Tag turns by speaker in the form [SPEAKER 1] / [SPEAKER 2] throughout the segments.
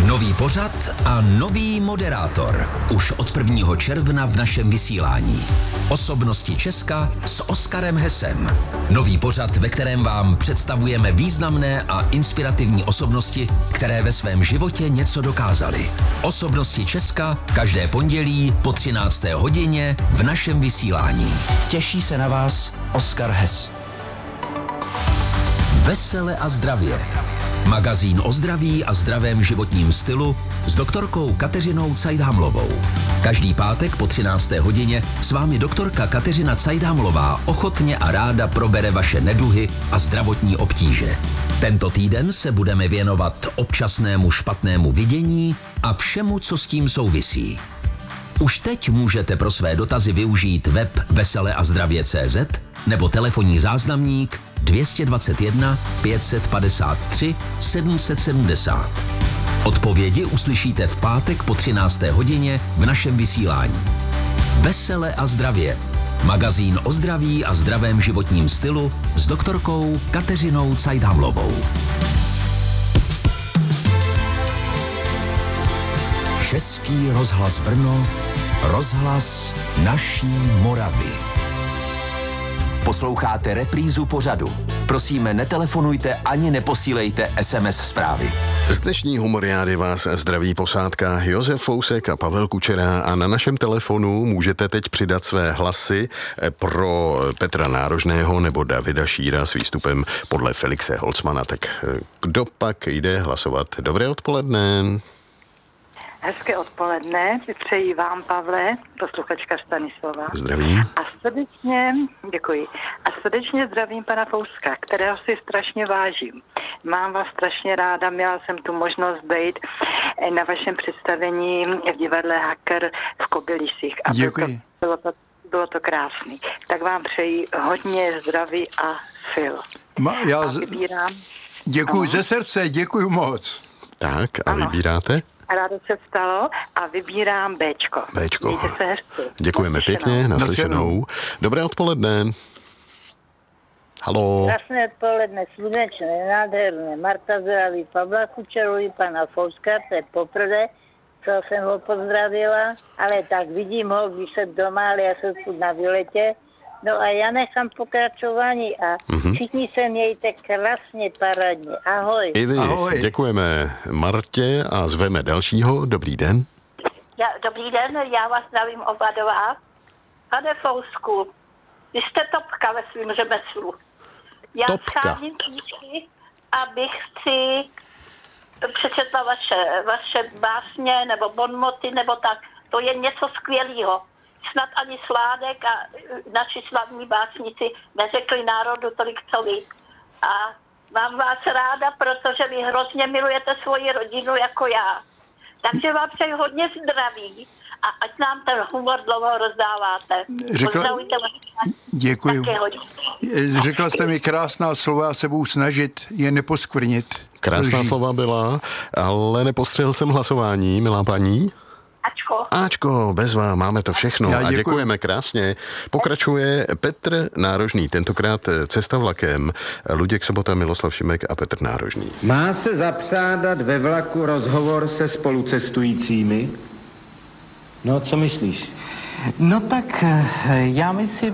[SPEAKER 1] Nový pořad a nový moderátor. Už od 1. června v našem vysílání. Osobnosti Česka s Oskarem Hesem. Nový pořad, ve kterém vám představujeme významné a inspirativní osobnosti, které ve svém životě něco dokázaly. Osobnosti Česka každé pondělí po 13. hodině v našem vysílání.
[SPEAKER 2] Těší se na vás Oskar Hes.
[SPEAKER 1] Vesele a zdravě. Magazín o zdraví a zdravém životním stylu s doktorkou Kateřinou Cajdhamlovou. Každý pátek po 13. hodině s vámi doktorka Kateřina Cajdhamlová ochotně a ráda probere vaše neduhy a zdravotní obtíže. Tento týden se budeme věnovat občasnému špatnému vidění a všemu, co s tím souvisí. Už teď můžete pro své dotazy využít web veseleazdravě.cz nebo telefonní záznamník 221 553 770. Odpovědi uslyšíte v pátek po 13. hodině v našem vysílání. Vesele a zdravě. Magazín o zdraví a zdravém životním stylu s doktorkou Kateřinou Cajdhamlovou. Český rozhlas Brno, rozhlas naší Moravy. Posloucháte reprízu pořadu. Prosíme, netelefonujte ani neposílejte SMS zprávy.
[SPEAKER 3] Z dnešní humoriády vás zdraví posádka Josef Fousek a Pavel Kučera a na našem telefonu můžete teď přidat své hlasy pro Petra Nárožného nebo Davida Šíra s výstupem podle Felixe Holcmana. Tak kdo pak jde hlasovat? Dobré odpoledne.
[SPEAKER 4] Hezké odpoledne, přeji vám, Pavle, posluchačka Stanislava.
[SPEAKER 3] Zdravím.
[SPEAKER 4] A srdečně zdravím pana Fouska, kterého si strašně vážím. Mám vás strašně ráda, měla jsem tu možnost být na vašem představení v divadle Hacker v Kobylisích. A
[SPEAKER 5] děkuji.
[SPEAKER 4] Bylo to krásný. Tak vám přeji hodně zdraví a sil.
[SPEAKER 5] Vybírám. Děkuji ze srdce, děkuji moc.
[SPEAKER 3] Tak a vybíráte?
[SPEAKER 4] Rádo se vstalo a vybírám Bčko.
[SPEAKER 3] Bčko.
[SPEAKER 4] Mějte se hezky.
[SPEAKER 3] Děkujeme pěkně, naslyšenou. Dobré odpoledne. Haló.
[SPEAKER 6] Krásné odpoledne, slunečné, nádherné. Marta zdraví Pavla Kučeru i pana Fouska, to je poprvé, co jsem ho pozdravila, ale tak vidím ho, když jsem doma, ale já jsem tu na výletě. No a já nechám pokračování a všichni se mějte krásně, parádně. Ahoj.
[SPEAKER 3] I vy.
[SPEAKER 5] Ahoj.
[SPEAKER 3] Děkujeme Martě a zveme dalšího. Dobrý den.
[SPEAKER 6] Dobrý den, já vás zdravím oba dva. Pane Fousku, vy jste topka ve svým řemeslu. Já scházím knížky, abych si přečetla vaše básně nebo bonmoty nebo tak. To je něco skvělého. Snad ani Sládek a naši slavní básníci neřekli národu tolik, co vy. A mám vás ráda, protože vy hrozně milujete svoji rodinu jako já. Takže vám přeji hodně zdraví a ať nám ten humor dlouho rozdáváte.
[SPEAKER 5] Děkuji. Řekla jste mi krásná slova, se budu snažit je neposkvrnit.
[SPEAKER 3] Krásná slova byla, ale nepostřehl jsem hlasování, milá paní. Ačko, bezva, máme to všechno a děkujeme krásně. Pokračuje Petr Nárožný, tentokrát Cesta vlakem, Luděk Sobota, Miloslav Šimek a Petr Nárožný.
[SPEAKER 7] Má se zapřádat ve vlaku rozhovor se spolucestujícími? No, co myslíš?
[SPEAKER 8] No tak já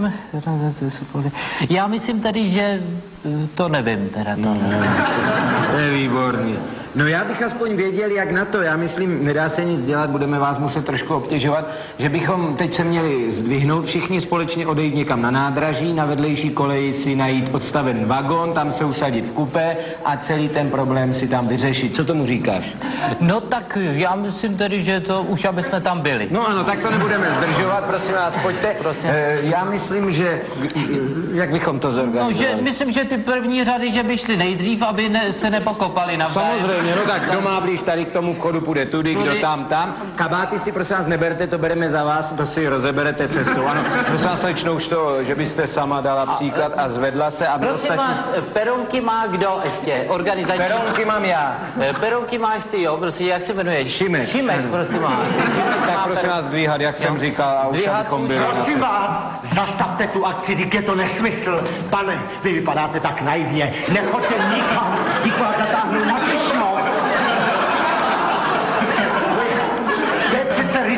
[SPEAKER 8] myslím tady, že to nevím teda.
[SPEAKER 7] To je výborný. No já bych aspoň věděl, jak na to. Já myslím, nedá se nic dělat, budeme vás muset trošku obtěžovat, že bychom teď se měli zdvihnout všichni společně, odejít někam na nádraží, na vedlejší koleji si najít odstaven vagon, tam se usadit v kupé a celý ten problém si tam vyřešit. Co tomu říkáš?
[SPEAKER 8] No tak já myslím tedy, že to už aby jsme tam byli.
[SPEAKER 7] No ano, tak to nebudeme zdržovat, prosím vás, pojďte.
[SPEAKER 8] Prosím.
[SPEAKER 7] Já myslím, že... Jak bychom to zorganizovali?
[SPEAKER 8] Myslím, že ty první řady, že by šli nejdřív, aby se nepokopali navzájem.
[SPEAKER 7] Samozřejmě, no tak kdo má blíž tady k tomu vchodu, půjde tudy, kdo tam. Kabáty si prosím vás neberte, to bereme za vás, to si rozeberete cestou. Ano, prosím vás, slečno, už to, že byste sama dala příklad a zvedla se, aby
[SPEAKER 8] prosím vás, peronky má kdo ještě? Organizační?
[SPEAKER 7] Peronky mám já.
[SPEAKER 8] Peronky máš ty, jo, prosím, jak se jmenuješ?
[SPEAKER 7] Šimek,
[SPEAKER 8] prosím vás.
[SPEAKER 7] Tak prosím vás dvíhat, jak jsem říkal, a už abychom byli.
[SPEAKER 9] Prosím vás, zastavte tu akci, dík je to nesmysl. Pane, vy vypadáte tak naivně, nechoďte nikam, dík vás zatáhnu na těšno.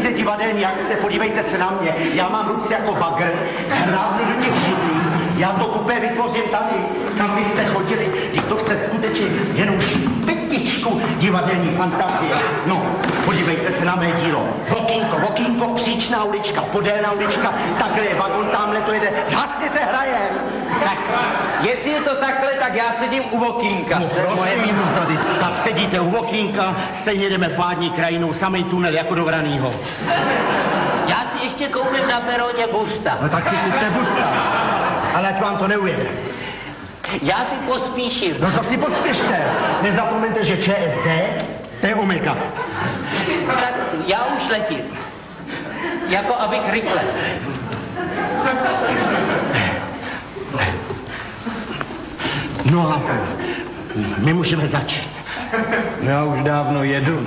[SPEAKER 9] televize, divadelní akce, podívejte se na mě. Já mám ruce jako bagr, hrábnu do těch židlí. Já to kupé vytvořím tady, kam byste chodili. Když to chce skutečně jenom špetičku divadelní fantazie. No, podívejte se na mé dílo. Vokínko, příčná ulička, podélná ulička, takhle je vagon, tamhle to jede. Zhasněte, hrajem.
[SPEAKER 7] Tak, jestli je to takhle, tak já sedím u Vokínka.
[SPEAKER 9] No,
[SPEAKER 7] to je moje místo vždycky.
[SPEAKER 9] Tak sedíte u Vokínka, stejně jdeme vládní krajinou, samej tunel jako do Vranýho.
[SPEAKER 8] Já si ještě koupím na peroně busta.
[SPEAKER 9] No tak si kupte busta. Ale ať vám to neujede.
[SPEAKER 8] Já si pospíším.
[SPEAKER 9] No to si pospěšte. Nezapomeňte, že ČSD, to je omega.
[SPEAKER 8] Tak já už letím. Jako abych rychle.
[SPEAKER 9] No a my můžeme začít.
[SPEAKER 7] Já už dávno jedu.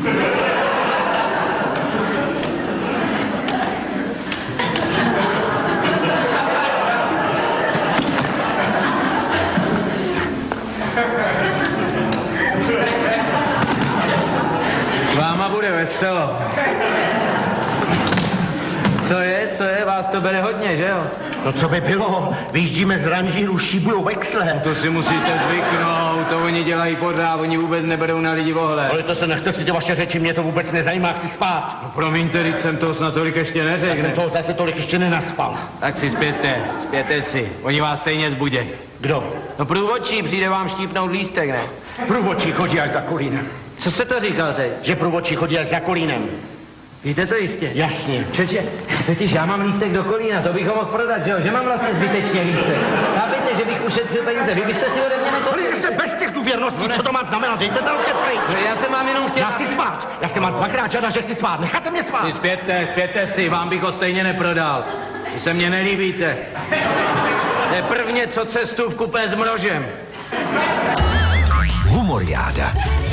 [SPEAKER 7] S váma bude veselo. Co je? Vás to bere hodně, že jo?
[SPEAKER 9] No co by bylo? Vyjíždíme z ranžíru, šíbujou vexle.
[SPEAKER 7] To si musíte zvyknout, to oni dělají pořád, oni vůbec neberou na lidi ohled.
[SPEAKER 9] Ale to se nechte si ty vaše řeči, mě to vůbec nezajímá, chci spát.
[SPEAKER 7] No promiňte, teď jsem toho snad tolik ještě neřekl.
[SPEAKER 9] Já jsem toho zase tolik ještě nenaspal.
[SPEAKER 7] Tak si spěte si, oni vás stejně zbuděj.
[SPEAKER 9] Kdo?
[SPEAKER 7] No průvodčí, přijde vám štípnout lístek, ne?
[SPEAKER 9] Průvodčí chodí až za Kolínem.
[SPEAKER 7] Co jste to říkal teď?
[SPEAKER 9] Že průvodčí chodí až za Kolínem.
[SPEAKER 7] Víte to jistě?
[SPEAKER 9] Jasně.
[SPEAKER 7] Čeče, totiž já mám lístek do Kolína, to bych ho mohl prodat, že jo? Že mám vlastně zbytečně lístek. Chápete, že bych ušetřil peníze, vy byste si ode mě nekoupili.
[SPEAKER 9] Ale jste bez těch důvěrností, co to má znamenat? Dejte to loket pryč.
[SPEAKER 7] Já jsem vám jenom chtěl...
[SPEAKER 9] Já chci spát. Já jsem vás dvakrát žádal, že chci spát. Necháte mě spát.
[SPEAKER 7] Si spěte si, vám bych ho stejně neprodal. Vy se mně nelíbíte. To je prvně, co cestu v kupé s mrožem.
[SPEAKER 1] Humoriáda.